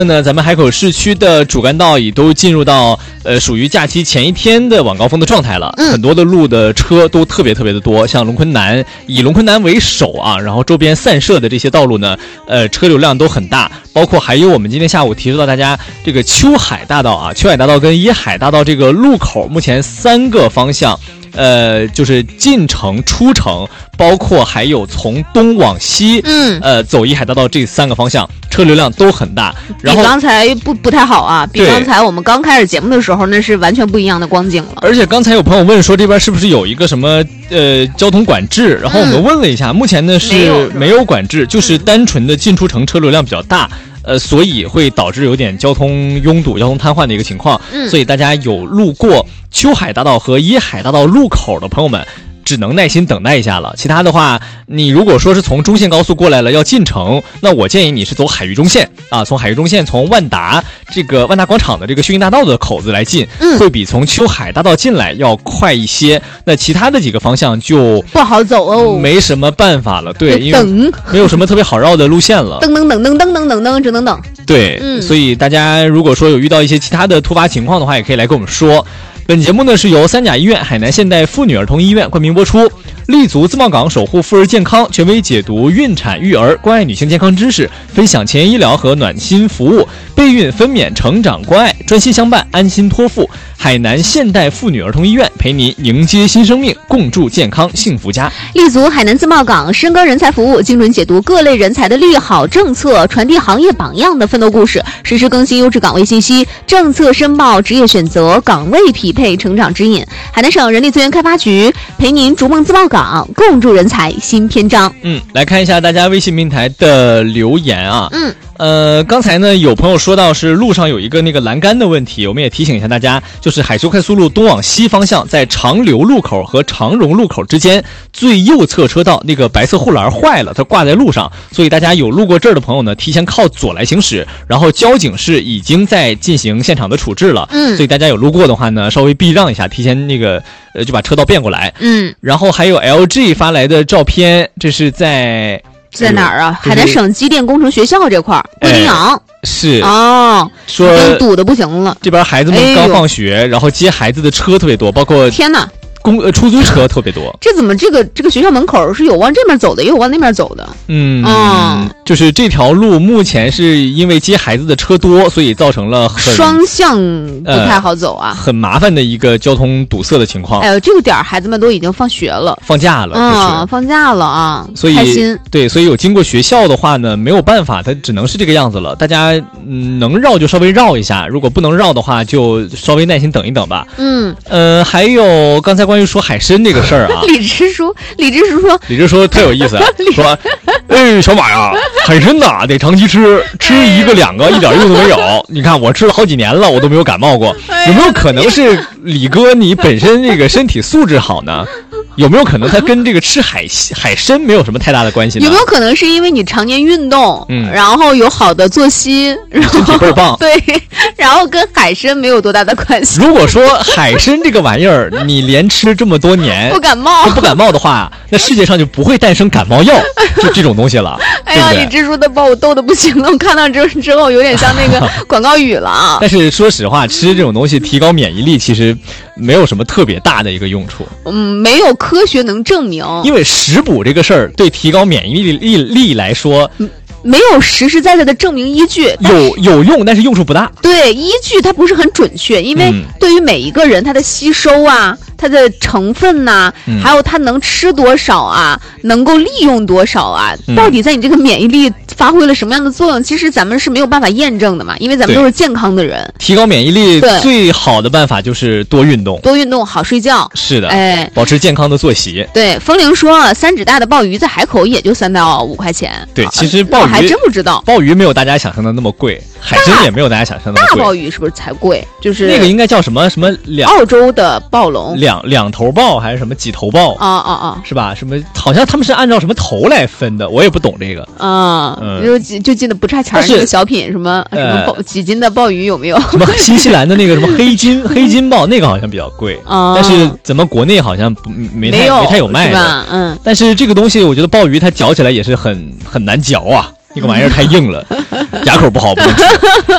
呢，咱们海口市区的主干道也都进入到属于假期前一天的晚高峰的状态了。很多的路的车都特别的多，像龙昆南，以龙昆南为首啊，然后周边散射的这些道路呢，车流量都很大。包括还有我们今天下午提示到大家这个秋海大道啊，秋海大道跟椰海大道这个路口，目前3个方向。就是进城、出城，包括还有从东往西，走椰海大道这3个方向，车流量都很大。然后比刚才不太好啊，比刚才我们刚开始节目的时候，那是完全不一样的光景了。 而且刚才有朋友问说这边是不是有一个什么交通管制，然后我们问了一下，目前呢是没有管制，就是单纯的进出城车流量比较大。所以会导致有点交通拥堵、交通瘫痪的一个情况。所以大家有路过秋海大道和椰海大道路口的朋友们，只能耐心等待一下了。其他的话，你如果说是从中线高速过来了要进城，那我建议你是走海域中线啊，从海域中线从万达这个万达广场的这个训运大道的口子来进，会比从秋海大道进来要快一些。那其他的几个方向就不好走哦， 没什么办法了。对，因为没有什么特别好绕的路线了。 等，只能等。 对，所以大家如果说有遇到一些其他的突发情况的话，也可以来跟我们说。本节目呢是由三甲医院海南现代妇女儿童医院冠名播出，立足自贸港，守护妇儿健康，权威解读孕产育儿，关爱女性健康知识，分享前沿医疗和暖心服务，备孕分娩成长关爱，专心相伴，安心托付。海南现代妇女儿童医院陪你迎接新生命，共筑健康幸福家。 立足海南自贸港，深耕人才服务，精准解读各类人才的利好政策，传递行业榜样的奋斗故事，实时更新优质岗位信息，政策申报，职业选择，岗位匹配，成长指引。海南省人力资源开发局陪您逐梦自贸港，共筑人才新篇章。 来看一下大家微信平台的留言啊。刚才呢有朋友说到是路上有一个那个栏杆的问题，我们也提醒一下大家，就是海修快速路东往西方向，在长流路口和长荣路口之间最右侧车道那个白色护栏坏了，它挂在路上，所以大家有路过这儿的朋友呢，提前靠左来行驶，然后交警是已经在进行现场的处置了，所以大家有路过的话呢，稍微避让一下，提前那个就把车道变过来。然后还有 LG 发来的照片，这是在哪儿啊？海南省机电工程学校这块儿，桂林阳。 是说堵得不行了。 这边孩子们刚放学，然后接孩子的车特别多，包括天哪， 出租车特别多。 这怎么这个学校门口是有往这边走的，也有往那边走的？ 就是这条路目前是因为接孩子的车多，所以造成了双向不太好走啊， 很麻烦的一个交通堵塞的情况。 哎呦，这个点孩子们都已经放学了， 放假了， 放假了啊， 所以开心。 对，所以有经过学校的话呢，没有办法，它只能是这个样子了。大家能绕就稍微绕一下，如果不能绕的话，就稍微耐心等一等吧。还有刚才关于说海参这个事儿啊， 李支说特有意思啊，说，小马呀，海参呐得长期吃1个2个一点用都没有。你看我吃了好几年了，我都没有感冒过。有没有可能是李哥你本身这个身体素质好呢？有没有可能它跟这个吃海参没有什么太大的关系呢？ 有没有可能是因为你常年运动，然后有好的作息，然后身体倍儿棒？ 对，然后跟海参没有多大的关系。 如果说海参这个玩意儿你连吃这么多年不感冒的话，那世界上就不会诞生感冒药就这种东西了。 哎呀，李支书的把我逗得不行了，我看到之后有点像那个广告语了啊。 但是说实话，吃这种东西提高免疫力其实没有什么特别大的一个用处。 没有科学能证明， 因为食补这个事儿对提高免疫力来说没有实实在在的证明依据， 有用，但是用处不大。 对，依据它不是很准确，因为对于每一个人，它的吸收啊，它的成分呐，还有它能吃多少啊，能够利用多少啊，到底在你这个免疫力发挥了什么样的作用，其实咱们是没有办法验证的嘛，因为咱们都是健康的人。 提高免疫力最好的办法就是多运动， 好睡觉。 是的，保持健康的作息。 对，风铃说3指大的鲍鱼在海口也就3到5块钱。 对，其实鲍鱼还真不知道， 鲍鱼没有大家想象的那么贵，海参也没有大家想象的那么贵。 大鲍鱼是不是才贵？就是那个应该叫什么澳洲的暴龙， 两头鲍还是什么几头鲍是吧？什么好像他们是按照什么头来分的，我也不懂这个就记得不差钱那个小品什么几斤的鲍鱼有没有？ 什么新西兰的那个什么黑金鲍那个好像比较贵但是咱们国内好像没太有卖的。但是这个东西我觉得鲍鱼它嚼起来也是很难嚼啊，那个玩意儿太硬了，牙口不好不能吃。